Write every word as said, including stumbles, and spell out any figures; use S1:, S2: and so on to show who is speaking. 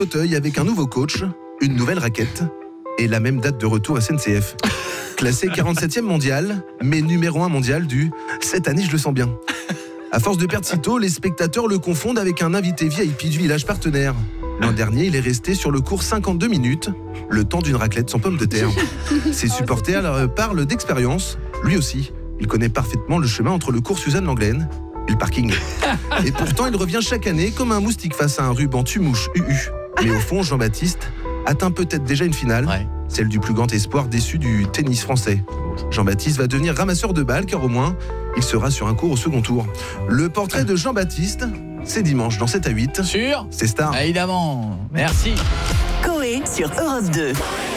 S1: Auteuil avec un nouveau coach, une nouvelle raquette et la même date de retour S N C F. Classé quarante-septième mondial, mais numéro un mondial du « cette année je le sens bien ». À force de perdre si tôt, les spectateurs le confondent avec un invité V I P du village partenaire. L'an dernier, il est resté sur le court cinquante-deux minutes, le temps d'une raclette sans pommes de terre. Ses supporters parlent d'expérience, lui aussi. Il connaît parfaitement le chemin entre le cours Suzanne-Lenglen et le parking. Et pourtant, il revient chaque année comme un moustique face à un ruban tue-mouche U U. Mais au fond, Jean-Baptiste atteint peut-être déjà une finale, ouais. Celle du plus grand espoir déçu du tennis français. Jean-Baptiste va devenir ramasseur de balles car au moins, il sera sur un court au second tour. Le portrait de Jean-Baptiste, c'est dimanche dans sept à huit.
S2: Sûr ?
S1: C'est Star.
S2: Évidemment. Merci.
S3: Coé sur Europe deux.